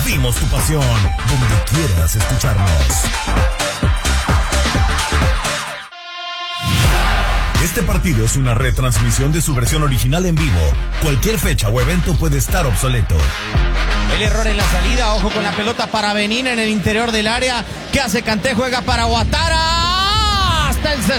Vivimos tu pasión, donde quieras escucharnos. Este partido es una retransmisión de su versión original en vivo. Cualquier fecha o evento puede estar obsoleto. El error en la salida, ojo con la pelota para Benín en el interior del área. ¿Qué hace Kanté? Juega para Ouattara hasta el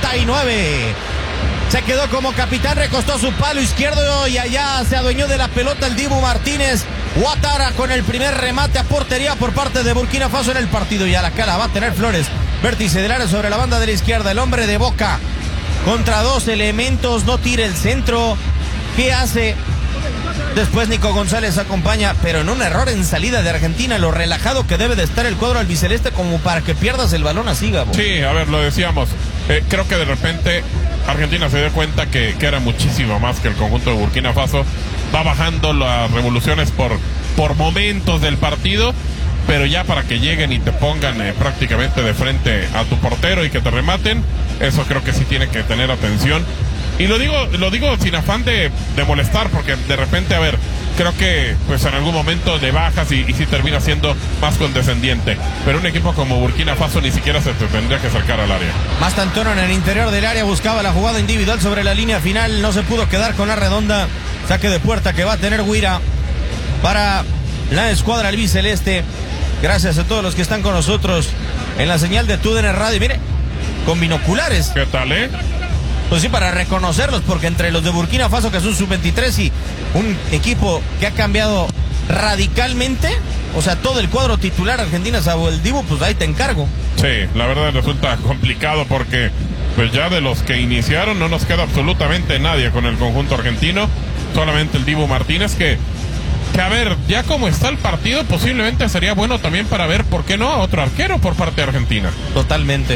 69. Se quedó como capitán, recostó su palo izquierdo y allá se adueñó de la pelota el Dibu Martínez. Ouattara con el primer remate a portería por parte de Burkina Faso en el partido. Y a la cara va a tener Flores. Vértice del área sobre la banda de la izquierda. El hombre de Boca contra dos elementos, no tira el centro. ¿Qué hace? Después Nico González acompaña, pero en un error en salida de Argentina, lo relajado que debe de estar el cuadro albiceleste como para que pierdas el balón así, Gabo. Sí, a ver, lo decíamos. Creo que de repente Argentina se dio cuenta que era muchísimo más que el conjunto de Burkina Faso. Va bajando las revoluciones por momentos del partido, pero ya para que lleguen y te pongan prácticamente de frente a tu portero y que te rematen, eso creo que sí tiene que tener atención. Y lo digo sin afán de molestar, porque de repente, a ver, creo que pues en algún momento de bajas y sí termina siendo más condescendiente. Pero un equipo como Burkina Faso ni siquiera se te tendría que acercar al área. Mastantuono en el interior del área buscaba la jugada individual sobre la línea final, no se pudo quedar con la redonda. Saque de puerta que va a tener Guira para la escuadra albiceleste. Gracias a todos los que están con nosotros en la señal de TUDN Radio. Mire, con binoculares. ¿Qué tal, Pues sí, para reconocerlos, porque entre los de Burkina Faso, que son sub-23, y un equipo que ha cambiado radicalmente, o sea, todo el cuadro titular Argentina, salvo el Dibu, pues ahí te encargo. Sí, la verdad resulta complicado porque pues ya de los que iniciaron no nos queda absolutamente nadie con el conjunto argentino, solamente el Dibu Martínez, que a ver, ya como está el partido, posiblemente sería bueno también para ver, ¿por qué no?, a otro arquero por parte de Argentina. Totalmente.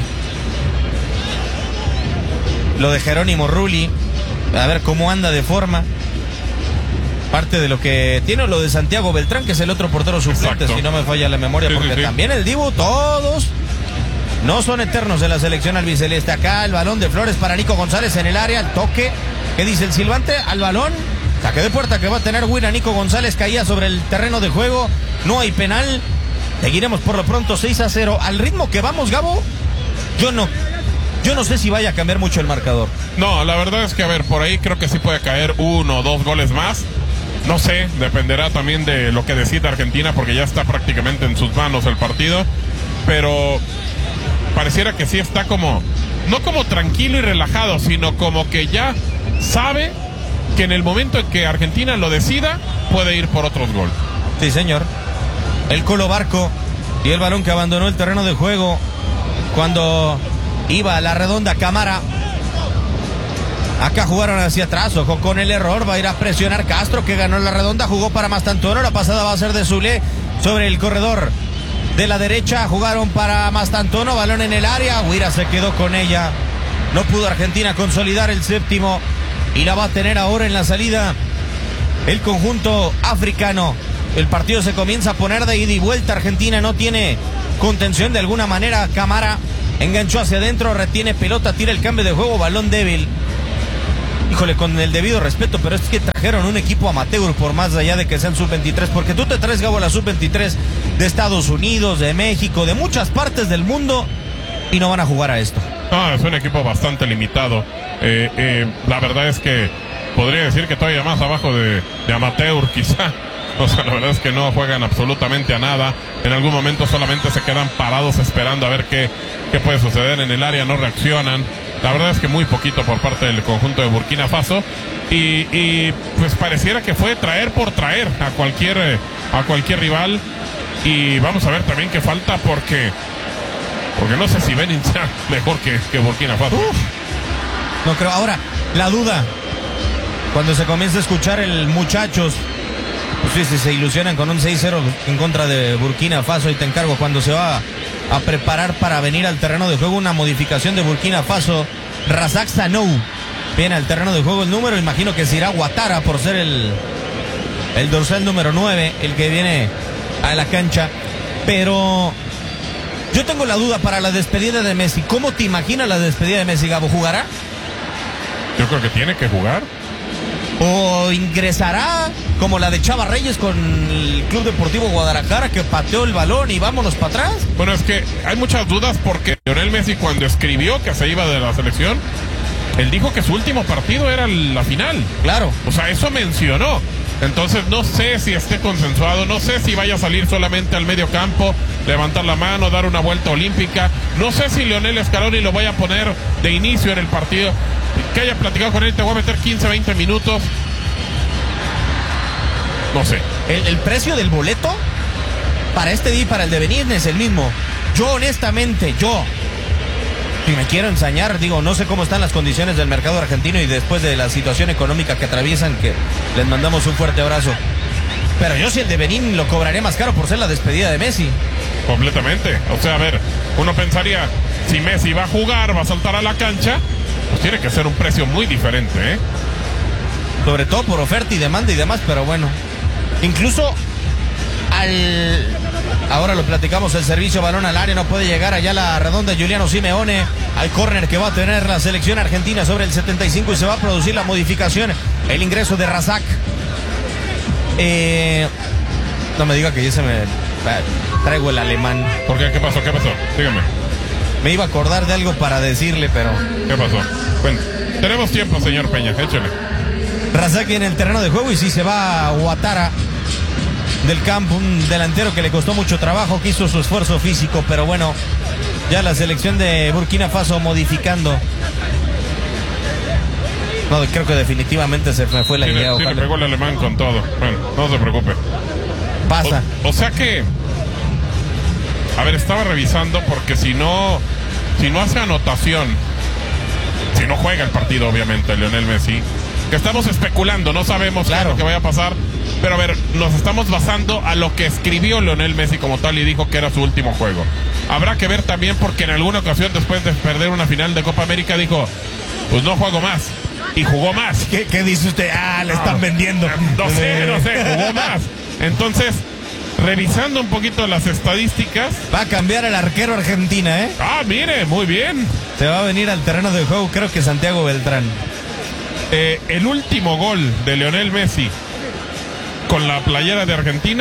Lo de Jerónimo Rulli, a ver cómo anda de forma. Parte de lo que tiene lo de Santiago Beltrán, que es el otro portero suplente. Exacto. Si no me falla la memoria, porque sí. También el Dibu, todos no son eternos de la selección albiceleste. Acá el balón de Flores para Nico González en el área, el toque. ¿Qué dice el silbante? Al balón. Saque de puerta que va a tener Guira. Nico González caía sobre el terreno de juego. No hay penal. Seguiremos por lo pronto 6-0. Al ritmo que vamos, Gabo, yo no sé si vaya a cambiar mucho el marcador. No, la verdad es que, a ver, por ahí creo que sí puede caer 1 o 2 goles más. No sé, dependerá también de lo que decida Argentina, porque ya está prácticamente en sus manos el partido. Pero pareciera que sí está como, no como tranquilo y relajado, sino como que ya sabe que en el momento en que Argentina lo decida, puede ir por otros goles. Sí, señor. El Colo Barco y el balón que abandonó el terreno de juego cuando iba a la redonda Camara. Acá jugaron hacia atrás, ojo con el error, va a ir a presionar Castro, que ganó la redonda, jugó para Mastantuono, la pasada va a ser de Zule sobre el corredor de la derecha, jugaron para Mastantuono, balón en el área, Guira se quedó con ella, no pudo Argentina consolidar el séptimo y la va a tener ahora en la salida el conjunto africano. El partido se comienza a poner de ida y vuelta, Argentina no tiene contención de alguna manera, Camara enganchó hacia adentro, retiene pelota, tira el cambio de juego, balón débil. Híjole, con el debido respeto, pero es que trajeron un equipo amateur por más allá de que sean sub-23, porque tú te traes, Gabo, la sub-23 de Estados Unidos, de México, de muchas partes del mundo, y no van a jugar a esto. No, es un equipo bastante limitado. La verdad es que podría decir que todavía más abajo de amateur, quizá. O sea, la verdad es que no juegan absolutamente a nada. En algún momento solamente se quedan parados esperando a ver qué puede suceder en el área, no reaccionan. La verdad es que muy poquito por parte del conjunto de Burkina Faso. Y pues pareciera que fue traer por traer a cualquier rival. Y vamos a ver también qué falta, porque no sé si Benin sea mejor que Burkina Faso. No creo. Ahora, la duda, cuando se comienza a escuchar el muchachos, pues sí, se ilusionan con un 6-0 en contra de Burkina Faso, y te encargo cuando se va a preparar para venir al terreno de juego una modificación de Burkina Faso. Razak Sanou viene al terreno de juego, el número, imagino que se irá Ouattara por ser el dorsal número 9, el que viene a la cancha. Pero yo tengo la duda para la despedida de Messi. ¿Cómo te imaginas la despedida de Messi, Gabo? ¿Jugará? Yo creo que tiene que jugar. ¿O ingresará como la de Chava Reyes con el Club Deportivo Guadalajara, que pateó el balón y vámonos para atrás? Bueno, es que hay muchas dudas porque Lionel Messi, cuando escribió que se iba de la selección, él dijo que su último partido era la final. Claro. O sea, eso mencionó. Entonces no sé si esté consensuado, no sé si vaya a salir solamente al medio campo, levantar la mano, dar una vuelta olímpica. No sé si Lionel Scaloni lo vaya a poner de inicio en el partido, que haya platicado con él, te voy a meter 15, 20 minutos. No sé. El precio del boleto para este día y para el de venir es el mismo. Yo honestamente, si me quiero ensañar, digo, no sé cómo están las condiciones del mercado argentino y después de la situación económica que atraviesan, que les mandamos un fuerte abrazo. Pero yo si el de Benín lo cobraré más caro por ser la despedida de Messi. Completamente. O sea, a ver, uno pensaría, si Messi va a jugar, va a saltar a la cancha, pues tiene que ser un precio muy diferente, ¿eh? Sobre todo por oferta y demanda y demás, pero bueno. Incluso ahora lo platicamos, el servicio balón al área no puede llegar allá a la redonda Giuliano Simeone, al córner que va a tener la selección argentina sobre el 75 y se va a producir la modificación, el ingreso de Razak. No me diga que yo traigo el alemán. ¿Por qué? ¿Qué pasó? ¿Qué pasó? Dígame. Me iba a acordar de algo para decirle, pero... ¿Qué pasó? Bueno, tenemos tiempo, señor Peña, échale. Razak en el terreno de juego y sí se va a Ouattara del campo, un delantero que le costó mucho trabajo, que hizo su esfuerzo físico, pero bueno, ya la selección de Burkina Faso modificando. No, creo que definitivamente se me fue la idea. Sí, le pegó el alemán con todo. Bueno, no se preocupe. Pasa. O sea que, a ver, estaba revisando porque si no hace anotación, si no juega el partido, obviamente, Lionel Messi, que estamos especulando, no sabemos claro qué es lo que vaya a pasar, pero a ver, nos estamos basando a lo que escribió Lionel Messi como tal y dijo que era su último juego. Habrá que ver también porque en alguna ocasión después de perder una final de Copa América dijo, pues no juego más, y jugó más. ¿Qué dice usted? Le están vendiendo. No sé, jugó más. Entonces, revisando un poquito las estadísticas, va a cambiar el arquero Argentina, ¿eh? Mire, muy bien. Se va a venir al terreno de juego, creo que Santiago Beltrán. El último gol de Lionel Messi con la playera de Argentina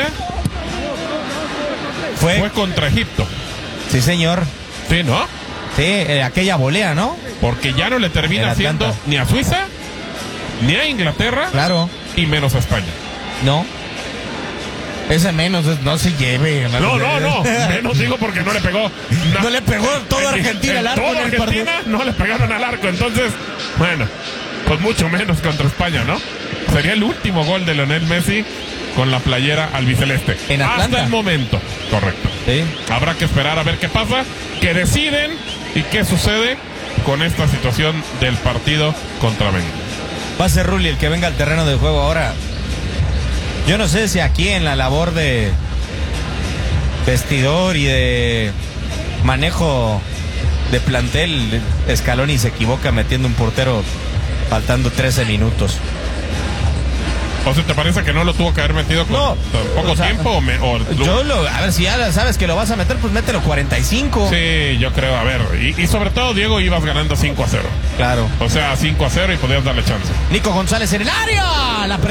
fue contra Egipto. Sí, señor. Sí, ¿no? Sí, aquella volea, ¿no? Porque ya no le termina haciendo ni a Suiza, ni a Inglaterra, claro, y menos a España. No. Ese menos no se lleve. No. Menos digo porque no le pegó. No le pegó toda Argentina al arco. Toda Argentina no le pegaron al arco. Entonces, bueno, pues mucho menos contra España, ¿no? Sería el último gol de Lionel Messi con la playera albiceleste. En Atlanta. Hasta el momento. Correcto. Sí. Habrá que esperar a ver qué pasa, qué deciden y qué sucede con esta situación del partido contra México. Va a ser Rulli el que venga al terreno de juego ahora. Yo no sé si aquí en la labor de vestidor y de manejo de plantel, Scaloni se equivoca metiendo un portero faltando 13 minutos. O sea, ¿te parece que no lo tuvo que haber metido con poco tiempo? A ver, si ya sabes que lo vas a meter, pues mételo 45. Sí, yo creo, a ver. Y sobre todo, Diego, ibas ganando 5-0. Claro. O sea, 5-0 y podías darle chance. Nico González en el área.